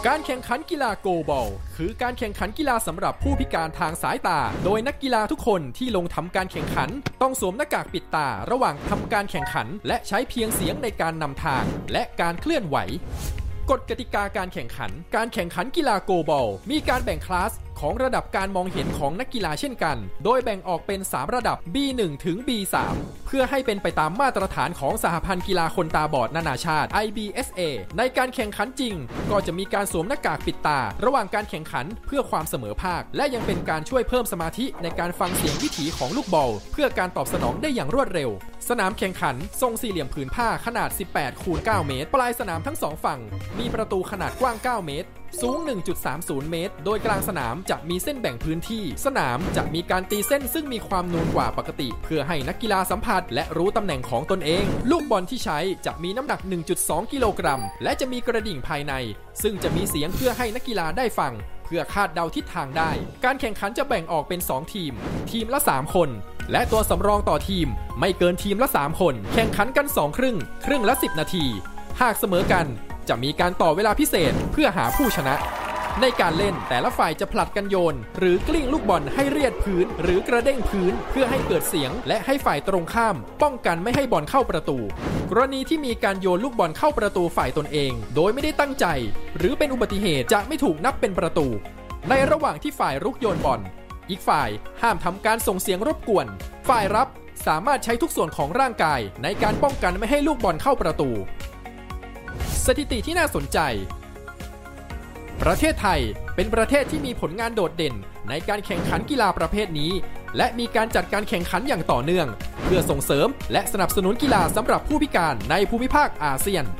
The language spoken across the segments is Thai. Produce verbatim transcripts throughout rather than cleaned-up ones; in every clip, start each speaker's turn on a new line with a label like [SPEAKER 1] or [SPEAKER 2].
[SPEAKER 1] การแข่งขันกีฬาโกลบอลคือการแข่งขันกีฬาสำหรับผู้พิการทางสายตาโดยนักกีฬาทุกคนที่ลงทำการแข่งขันต้องสวมหน้ากากปิดตาระหว่างทำการแข่งขันและใช้เพียงเสียงในการนำทางและการเคลื่อนไหวกฎกติกาการแข่งขันการแข่งขันกีฬาโกลบอลมีการแบ่งคลาสของระดับการมองเห็นของนักกีฬาเช่นกันโดยแบ่งออกเป็นสามระดับ บี หนึ่ง ถึง บี สาม เพื่อให้เป็นไปตามมาตรฐานของสหพันธ์กีฬาคนตาบอดนานาชาติ ไอ บี เอส เอ ในการแข่งขันจริงก็จะมีการสวมหน้ากากปิดตาระหว่างการแข่งขันเพื่อความเสมอภาคและยังเป็นการช่วยเพิ่มสมาธิในการฟังเสียงวิถีของลูกบอลเพื่อการตอบสนองได้อย่างรวดเร็วสนามแข่งขันทรงสี่เหลี่ยมผืนผ้าขนาด สิบแปด คูณ เก้า เมตรปลายสนามทั้งสองฝั่งมีประตูขนาดกว้าง เก้า เมตรสูง หนึ่งจุดสามศูนย์ เมตรโดยกลางสนามจะมีเส้นแบ่งพื้นที่สนามจะมีการตีเส้นซึ่งมีความนูนกว่าปกติเพื่อให้นักกีฬาสัมผัสและรู้ตำแหน่งของตนเองลูกบอลที่ใช้จะมีน้ำหนัก หนึ่งจุดสอง กิโลกรัมและจะมีกระดิ่งภายในซึ่งจะมีเสียงเพื่อให้นักกีฬาได้ฟังเพื่อคาดเดาทิศทางได้การแข่งขันจะแบ่งออกเป็นสองทีมทีมละสามคนและตัวสำรองต่อทีมไม่เกินทีมละสามคนแข่งขันกันสองครึ่งครึ่งละสิบนาทีหากเสมอกันจะมีการต่อเวลาพิเศษเพื่อหาผู้ชนะในการเล่นแต่ละฝ่ายจะผลัดกันโยนหรือกลิ้งลูกบอลให้เรียดพื้นหรือกระเด้งพื้นเพื่อให้เกิดเสียงและให้ฝ่ายตรงข้ามป้องกันไม่ให้บอลเข้าประตูกรณีที่มีการโยนลูกบอลเข้าประตูฝ่ายตนเองโดยไม่ได้ตั้งใจหรือเป็นอุบัติเหตุจะไม่ถูกนับเป็นประตูในระหว่างที่ฝ่ายรุกโยนบอลอีกฝ่ายห้ามทำการส่งเสียงรบกวนฝ่ายรับสามารถใช้ทุกส่วนของร่างกายในการป้องกันไม่ให้ลูกบอลเข้าประตูสถิติที่น่าสนใจประเทศไทยเป็นประเทศที่มีผลงานโดดเด่นในการแข่งขันกีฬาประเภทนี้และมีการจัดการแข่งขันอย่างต่อเนื่องเพื่อส่งเสริมและสนับสนุนกีฬาสำหรับผู้พิการในภูมิภาคอาเซียน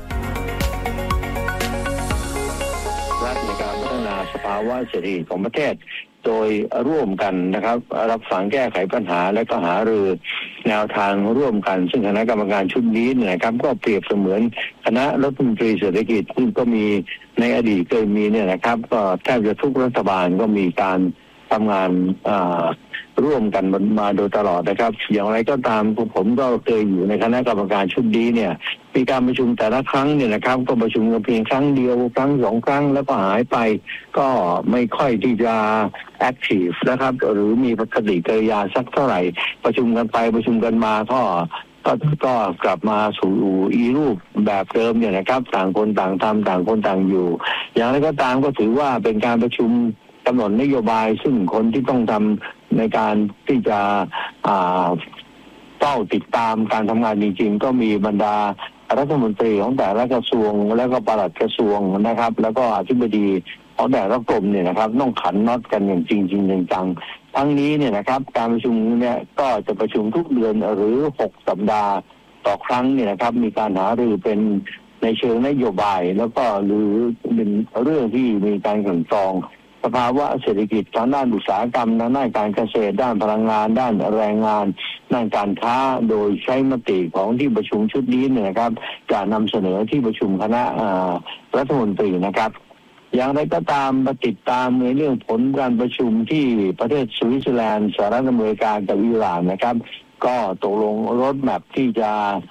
[SPEAKER 2] รัฐในการพัฒนาสภาวะเศรษฐกิจของประเทศโดยร่วมกันนะครับรับฟังแก้ไขปัญหาและก็หารือแนวทางร่วมกันซึ่งคณะกรรมการชุดนี้เนี่ยครับก็เปรียบเสมือนคณะรัฐมนตรีเศรษฐกิจซึ่งก็มีในอดีตเคยมีเนี่ยนะครับก็แทบจะทุกรัฐบาลก็มีการทำงานร่วมกันมาโดยตลอดนะครับอย่างไรก็ตามผมก็เคยอยู่ในคณะกรรมการชุดนี้เนี่ยมีการประชุมแต่ละครั้งเนี่ยนะครับก็ประชุมกันเพียงครั้งเดียวครั้งสองครั้งแล้วก็หายไปก็ไม่ค่อยที่จะแอคทีฟนะครับหรือมีปฏิกิริยาสักเท่าไหร่ประชุมกันไปประชุมกันมาก็ก็ก็กลับมาสู่อีรูปแบบเดิมเนี่ยนะครับต่างคนต่างทำต่างคนต่างอยู่อย่างไรก็ตามก็ถือว่าเป็นการประชุมกำหนดนโยบายซึ่งคนที่ต้องทำในการที่จะเฝ้าติดตามการทำงานจริงๆก็มีบรรดารัฐมนตรีของแต่ละกระทรวงแล้วก็ปลัดกระทรวงนะครับแล้วก็อธิบดีของแต่ละกรมเนี่ยนะครับต้องขันน็อตกันอย่างจริงจริงจังๆทั้งนี้เนี่ยนะครับการประชุมเนี่ยก็จะประชุมทุกเดือนหรือหกสัปดาห์ต่อครั้งเนี่ยนะครับมีการหารือเป็นในเชิงนโยบายแล้วก็หรือเป็นเรื่องที่มีการกลั่นกรองสภาวะเศรษฐกิจทางด้านอุตสาหกรรมทางด้านการเกษตรด้านพลังงานด้านแรงงานด้านการค้าโดยใช้มติของที่ประชุมชุดนี้เนี่ยนะครับจะนำเสนอที่ประชุมคณะรัฐมนตรีนะครับอย่างไรก็ตามมาติดตามในเรื่องผลการประชุมที่ประเทศสวิตเซอร์แลนด์สหรัฐอเมริกากับอิหร่านนะครับก็ตกลงรถแมพที่จะ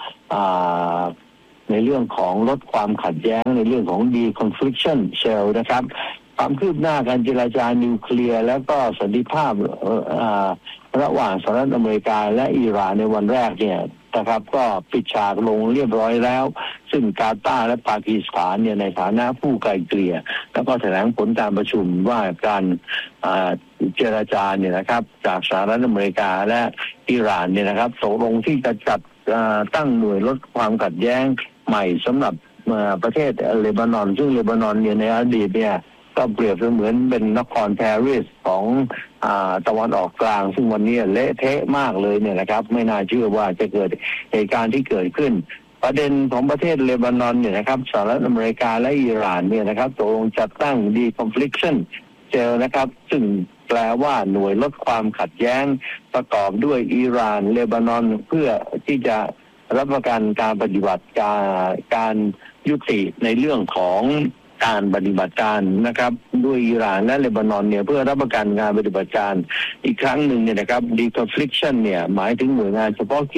[SPEAKER 2] ในเรื่องของลดความขัดแย้งในเรื่องของ deconfliction shell นะครับความคืบหน้าการเจรจานิวเคลียร์แล้วก็สันติภาพระหว่างสหรัฐอเมริกาและอิหร่านในวันแรกเนี่ยนะครับก็ปิดฉากลงเรียบร้อยแล้วซึ่งกาตาร์และปากีสถานเนี่ยในฐานะผู้ไกลเกลี่ยแล้วก็แถลงผลการประชุมว่าการเจรจาเนี่ยนะครับจากสหรัฐอเมริกาและอิหร่านเนี่ยนะครับตกลงที่จะจัดตั้งหน่วยลดความขัดแย้งใหม่สำหรับประเทศเลบานอนซึ่งเลบานอนเนี่ยในอดีตเนี่ยก็เปรียบเสมือนเป็นนครปารีสของอ่าตะวันออกกลางซึ่งวันนี้เละเทะมากเลยเนี่ยนะครับไม่น่าเชื่อว่าจะเกิดเหตุการณ์ที่เกิดขึ้นประเด็นของประเทศเลบานอนเนี่ยนะครับสหรัฐอเมริกาและอิหร่านเนี่ยนะครับตกลงจัดตั้ง deconfliction cell นะครับซึ่งแปลว่าหน่วยลดความขัดแย้งประกอบด้วยอิหร่านเลบานอนเพื่อที่จะรับประกันการปฏิบัติการการยุติในเรื่องของการปฏิบัติการนะครับด้วยอิหร่านและเลบานอนเนี่ยเพื่อรับประกันงานปฏิบัติการอีกครั้งหนึ่งเนี่ยนะครับ deconfliction เนี่ยหมายถึงหน่วยงานเฉพาะกิจ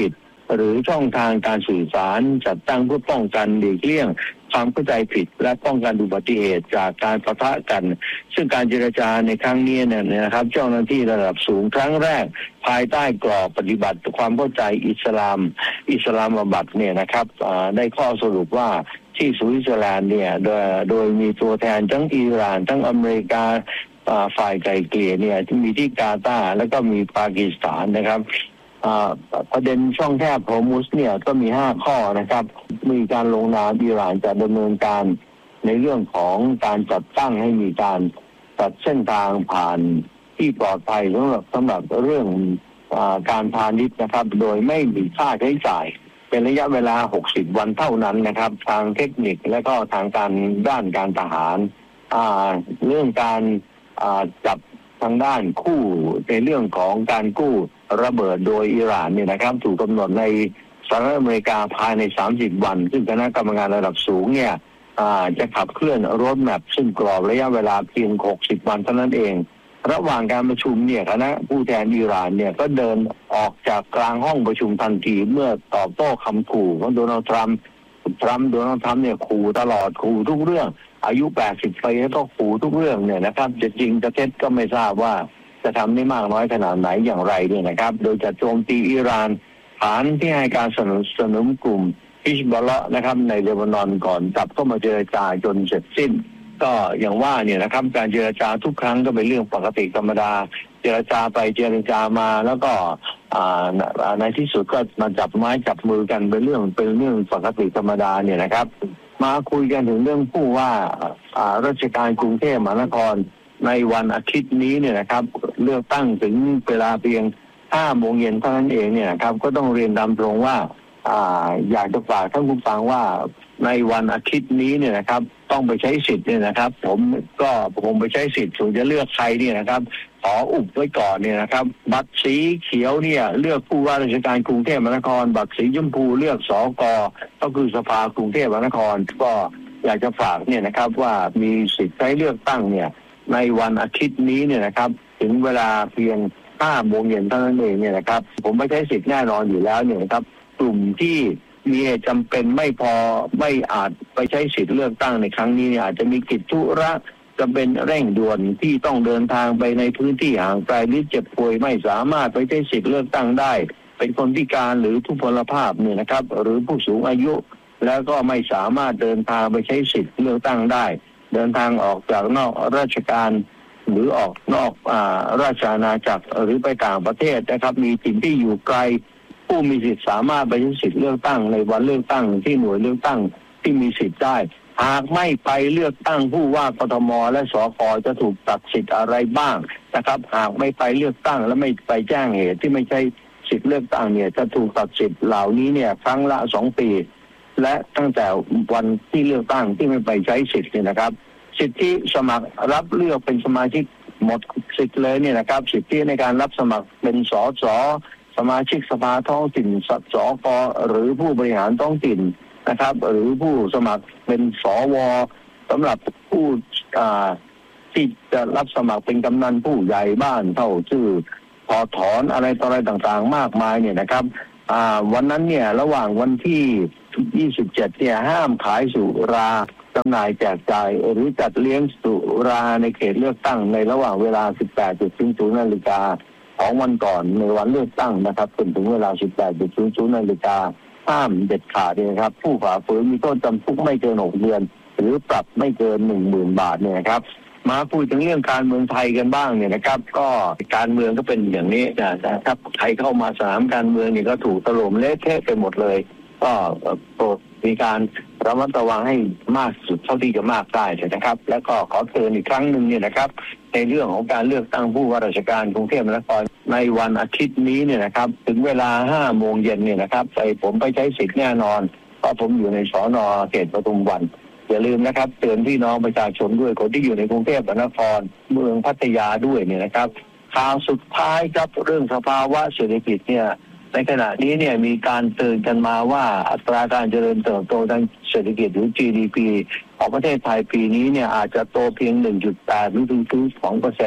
[SPEAKER 2] หรือช่องทางการสื่อสารจัดตั้งเพื่อป้องกันหลีกเลี่ยงความเข้าใจผิดและป้องกันอุบัติเหตุจากการปะทะกันซึ่งการเจรจาในครั้งนี้เนี่ยนะครับเจ้าหน้าที่ระดับสูงครั้งแรกภายใต้กรอบปฏิบัติความเข้าใจอิสลามอิสลามบัดเนี่ยนะครับได้ข้อสรุปว่าที่สวิตเซอร์แลนด์เนี่ยโดยโดยมีตัวแทนทั้งอิหร่านทั้งอเมริกาฝ่ายไกลเกลี่ยเนี่ยที่มีที่กาตาร์แล้วก็มีปากีสถานนะครับประเด็นช่องแคบฮอร์มุซเนี่ยก็มีห้าข้อนะครับมีการลงนามอิหร่านจะดำเนินการในเรื่องของการจัดตั้งให้มีการจัดเส้นทางผ่านที่ปลอดภัยสำหรับสำหรับเรื่องการพาณิชย์นะครับโดยไม่มีค่าใช้จ่ายเป็นระยะเวลาหกสิบวันเท่านั้นนะครับทางเทคนิคและก็ทางการด้านการทหารเรื่องการจับทางด้านคู่ในเรื่องของการกู้ระเบิดโดยอิหร่านเนี่ยนะครับถูกกำหนดในสหรัฐอเมริกาภายในสามสิบวันซึ่งคณะกรรมการระดับสูงเนี่ยจะขับเคลื่อนโรดแมพซึ่งกรอบระยะเวลาเพียงหกสิบวันเท่านั้นเองระหว่างการประชุมเนี่ยคณะผู้แทนอิหร่านเนี่ยก็เดินออกจากกลางห้องประชุมทันทีเมื่อตอบโต้คำขู่ของโดนัลด์ทรัมป์ทรัมป์โดนัลด์ทรัมป์เนี่ยขู่ตลอดขู่ทุกเรื่องอายุแปดสิบปีแล้วก็ขู่ทุกเรื่องเนี่ยนะครับจะจริงจะเท็จก็ไม่ทราบว่าจะทำได้มากน้อยขนาดไหนอย่างไรเนี่ยนะครับโดยจะโจมตีอิหร่านฐานที่ให้การสนับสนุนกลุ่มฮิซบอลเลาะห์นะครับในเลบานอนก่อนกลับเข้ามาเจรจาจนเสร็จสิ้นก็อย่างว่าเนี่ยนะครับการเจรจาทุกครั้งก็เป็นเรื่องปกติธรรมดาเจรจาไปเจรจามาแล้วก็ในที่สุดก็มาจับไม้จับมือกันเป็นเรื่องเป็นเรื่องปกติธรรมดาเนี่ยนะครับมาคุยกันถึงเรื่องผู้ว่าราชการกรุงเทพมหานครในวันอาทิตย์นี้เนี่ยนะครับเลือกตั้งถึงเวลาเพียงห้าโมงเย็นเท่านั้นเองเนี่ยนะครับก็ต้องเรียนตามตรงว่าอ่าอยากจะฝากท่านผู้ฟังว่าในวันอาทิตย์นี้เนี่ยนะครับต้องไปใช้สิทธิ์เนี่ยนะครับผมก็ผมไปใช้สิทธิ์ส่วนจะเลือกใครเนี่ยนะครับขออุบไว้ก่อนเนี่ยนะครับบัตรสีเขียวเนี่ยเลือกผู้ว่าราชการกรุงเทพมหานครบัตรสีชมพูเลือกสกก็คือสภากรุงเทพมหานครก็อยากจะฝากเนี่ยนะครับว่ามีสิทธิ์ใช้เลือกตั้งเนี่ยในวันอาทิตย์นี้เนี่ยนะครับถึงเวลาเพียงห้าโมงเย็นเท่านั้นเองเนี่ยนะครับผมไม่ใช้สิทธิ์แน่นอนอยู่แล้วเนี่ยนะครับกลุ่มที่มีเหตุจำเป็นไม่พอไม่อาจไปใช้สิทธิ์เลือกตั้งในครั้งนี้เนี่ยอาจจะมีกิจธุระจำเป็นเร่งด่วนที่ต้องเดินทางไปในพื้นที่ห่างไกลหรือเจ็บป่วยไม่สามารถไปใช้สิทธิ์เลือกตั้งได้เป็นคนพิการหรือทุพพลภาพเนี่ยนะครับหรือผู้สูงอายุแล้วก็ไม่สามารถเดินทางไปใช้สิทธิ์เลือกตั้งได้เดินทางออกจากนอกราชการหรือออกนอกอ่าราชอาณาจักรหรือไปต่างประเทศนะครับมีถิ่นที่อยู่ไกลผู้มีสิทธิ์สามารถไปใช้สิทธิ์เลือกตั้งในวันเลือกตั้งที่หน่วยเลือกตั้งที่มีสิทธิ์ได้หากไม่ไปเลือกตั้งผู้ว่ากทมและสกจะถูกตัดสิทธิ์อะไรบ้างนะครับหากไม่ไปเลือกตั้งและไม่ไปแจ้งเหตุที่ไม่ใช่สิทธิ์เลือกตั้งเนี่ยจะถูกตัดสิทธิ์เหล่านี้เนี่ยครั้งละสองปีและตั้งแต่วันที่เลือกตั้งที่ไม่ไปใช้สิทธิ์เนี่ยนะครับสิทธิสมัครรับเลือกเป็นสมาชิกหมดสิทธิ์เลยเนี่ยนะครับสิทธิในการรับสมัครเป็นสสสมาชิกสภาท้องถิ่นสกหรือผู้บริหารท้องถิ่นนะครับหรือผู้สมัครเป็นสวสำหรับผู้ที่จะรับสมัครเป็นกำนันผู้ใหญ่บ้านเท่าชื่อพอถอนอะไรต่ออะไรต่างๆมากมายเนี่ยนะครับวันนั้นเนี่ยระหว่างวันที่ยี่สิบเจ็ดเนี่ยห้ามขายสุราจำหน่ายแจกจ่ายหรือจัดเลี้ยงสุราในเขตเลือกตั้งในระหว่างเวลา สิบแปดนาฬิกาของวันก่อนในวันเลือกตั้งนะครับจนถึงเวลา สิบแปดนาฬิกาห้ามเด็ดขาดเลยครับผู้ฝ่าฝืนมีโทษจำคุกไม่เกินหกเดือนหรือปรับไม่เกิน หนึ่งหมื่น บาทเนี่ยครับมาพูดถึงเรื่องการเมืองไทยกันบ้างเนี่ยนะครับก็การเมืองก็เป็นอย่างนี้นะครับใครเข้ามาสนามการเมืองเนี่ยก็ถูกถล่มเละเทะไปหมดเลยก็โปรดมีการระมัดระวังให้มากสุดเท่าที่จะมากได้นะครับแล้วก็ขอเตือนอีกครั้งหนึ่งเนี่ยนะครับในเรื่องของการเลือกตั้งผู้ว่าราชการกรุงเทพมหานครในวันอาทิตย์นี้เนี่ยนะครับถึงเวลาห้าโมงเย็นเนี่ยนะครับไปผมไปใช้สิทธิ์แน่นอนเพราะผมอยู่ในสน.เขตปทุมวันอย่าลืมนะครับเตือนพี่น้องประชาชนด้วยคนที่อยู่ในกรุงเทพมหานครเมืองพัทยาด้วยเนี่ยนะครับข่าวสุดท้ายครับเรื่องสภาวะเศรษฐกิจเนี่ยในขณะนี้เนี่ยมีการเตือนกันมาว่าอัตราการเจริญเติบโตทางเศรษฐกิจหรือ จี ดี พี ของประเทศไทยปีนี้เนี่ยอาจจะโตเพียง หนึ่งจุดแปด หรือถึง สองเปอร์เซ็นต์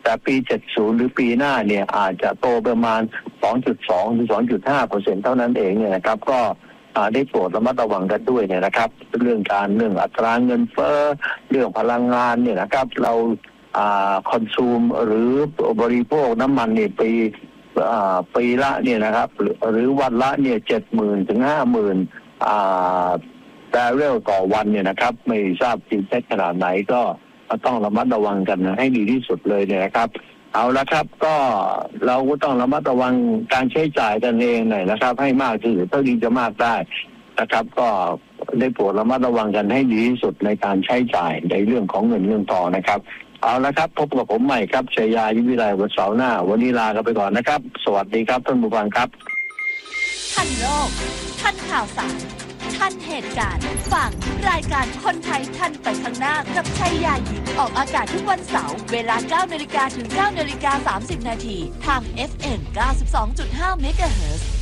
[SPEAKER 2] แต่ปีเจ็ดสิบหรือปีหน้าเนี่ยอาจจะโตประมาณ สองจุดสอง ถึง สองจุดห้าเปอร์เซ็นต์ เท่านั้นเองเนี่ยนะครับก็ได้โปรดระมัดระวังกันด้วยเนี่ยนะครับเรื่องการเรื่องอัตราเงินเฟ้อเรื่องพลังงานเนี่ยนะครับเราอ่าคอนซูมหรือบริโภคน้ำมันเนี่ยปีอ่าปีละเนี่ยนะครับหรือวันละเนี่ยเจ็ดหมื่นถึงห้าหมื่นอ่าบาร์เรลต่อวันเนี่ยนะครับไม่ทราบจริงแท้ขนาดไหนก็ต้องระมัดระวังกันให้ดีที่สุดเลยเนี่ยนะครับเอาละครับก็เราก็ต้องระมัดระวังการใช้จ่ายกันเองหน่อยนะครับให้มากที่สุดเท่าที่จะมากได้นะครับก็ได้โปรดระมัดระวังกันให้ดีที่สุดในการใช้จ่ายในเรื่องของเงินเรื่องทองนะครับเอาละครับพบกับผมใหม่ครับชัยยายุวิไลวันเสาร์หน้าวันนี้ลากันไปก่อนนะครับสวัสดีครับท่านผู้ฟังครับ
[SPEAKER 3] ทันโลกทันข่าวสารทันเหตุการณ์ฟังรายการคนไทยทันไปข้างหน้ากับชัยยาหญิงออกอากาศทุกวันเสาร์เวลา เก้านาฬิกา ถึง เก้านาฬิกาสามสิบนาทีทาง เอฟ เอ็ม เก้าสิบสองจุดห้า เมกะเฮิรตซ์